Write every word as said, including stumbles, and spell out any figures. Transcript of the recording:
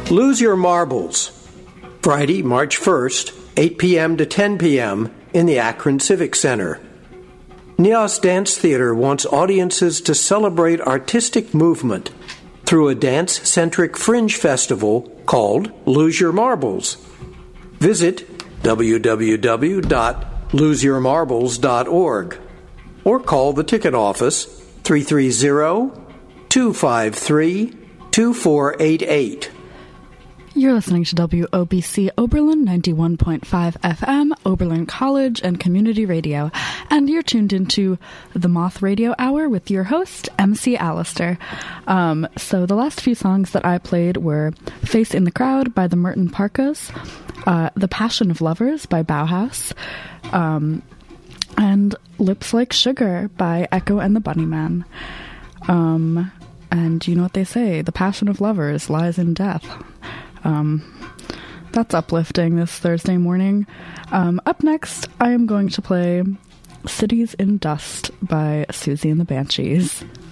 Lose Your Marbles, Friday, March first, eight p.m. to ten p.m. in the Akron Civic Center. Nias Dance Theater wants audiences to celebrate artistic movement through a dance-centric fringe festival called Lose Your Marbles. Visit w w w dot lose your marbles dot org or call the ticket office three three zero, two five three, two four eight eight. You're listening to W O B C Oberlin ninety-one point five F M, Oberlin College and Community Radio, and you're tuned into the Moth Radio Hour with your host, M C Allister. Um, so the last few songs that I played were Face in the Crowd by the Merton Parkas, uh, The Passion of Lovers by Bauhaus, um, and Lips Like Sugar by Echo and the Bunnymen. Um, and you know what they say, the passion of lovers lies in death. Um, that's uplifting this Thursday morning. Um, up next, I am going to play Cities in Dust by Susie and the Banshees.